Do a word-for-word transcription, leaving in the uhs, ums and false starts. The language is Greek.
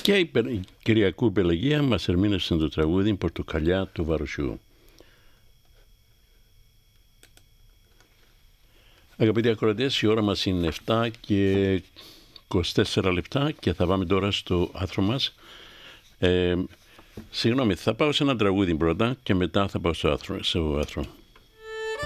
Και η Κυριακού Πελαγία μας ερμήνευσε το τραγούδι «Πορτοκαλιά του Βαροσιού». Αγαπητοί ακροατές, η ώρα μας είναι επτά και είκοσι τέσσερα λεπτά και θα πάμε τώρα στο άθρο μας. Ε, συγγνώμη, θα πάω σε ένα τραγούδι πρώτα και μετά θα πάω στο άθρο. Στο άθρο.